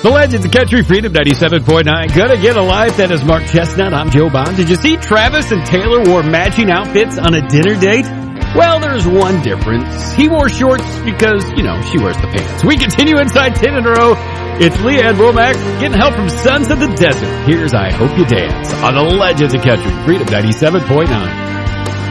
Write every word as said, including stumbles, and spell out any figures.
The Legends of Country Freedom ninety-seven point nine. Gonna get a life. That is Mark Chestnut. I'm Joe Bond. Did you see Travis and Taylor wore matching outfits on a dinner date? Well, there's one difference. He wore shorts because, you know, she wears the pants. We continue inside ten in a row. It's Leanne Womack getting help from Sons of the Desert. Here's I Hope You Dance on the Legends of Country Freedom ninety-seven point nine.